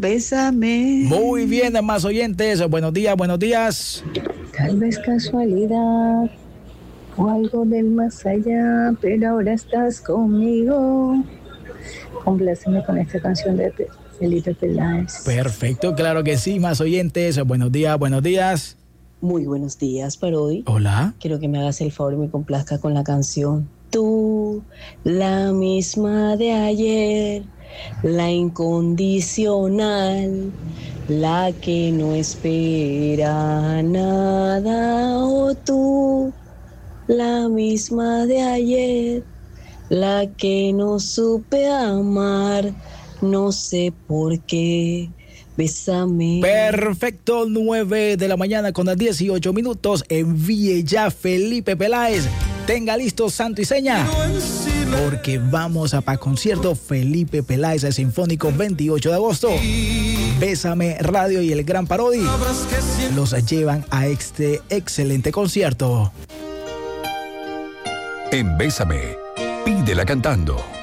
Bésame. Muy bien, más oyentes. Buenos días, buenos días. Tal vez casualidad o algo del más allá, pero ahora estás conmigo. Compláceme con esta canción de Felipe Peláez. Perfecto, claro que sí, más oyentes. Buenos días, buenos días. Muy buenos días, Parodi. Hola. Quiero que me hagas el favor y me complazca con la canción. Tú, la misma de ayer, la incondicional, la que no espera nada. O tú, la misma de ayer, la que no supe amar, no sé por qué. Bésame. Perfecto, 9 de la mañana con las 18 minutos. Envíe ya Felipe Peláez. Tenga listo santo y seña, porque vamos a concierto Felipe Peláez al Sinfónico 28 de agosto. Bésame Radio y el Gran Parodi los llevan a este excelente concierto. En Bésame, pídela cantando.